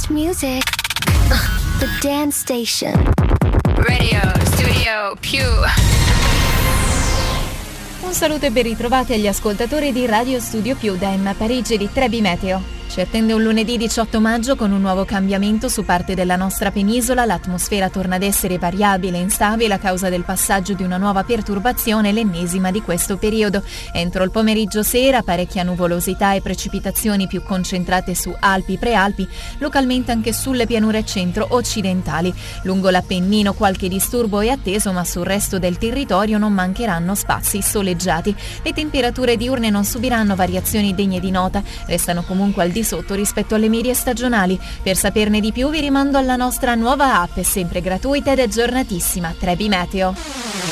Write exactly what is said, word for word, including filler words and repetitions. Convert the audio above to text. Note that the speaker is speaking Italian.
best music. The Dance Station. Radio Studio Più. Un saluto e ben ritrovati agli ascoltatori di Radio Studio Più da Emma Parigi di Trebi Meteo. Ci attende un lunedì diciotto maggio con un nuovo cambiamento su parte della nostra penisola. L'atmosfera torna ad essere variabile e instabile a causa del passaggio di una nuova perturbazione, l'ennesima di questo periodo. Entro il pomeriggio sera parecchia nuvolosità e precipitazioni più concentrate su Alpi, Prealpi, localmente anche sulle pianure centro-occidentali. Lungo l'Appennino qualche disturbo è atteso, ma sul resto del territorio non mancheranno spazi soleggiati. Le temperature diurne non subiranno variazioni degne di nota, restano comunque al di sotto rispetto alle medie stagionali. Per saperne di più vi rimando alla nostra nuova app, sempre gratuita ed aggiornatissima, Trebi Meteo.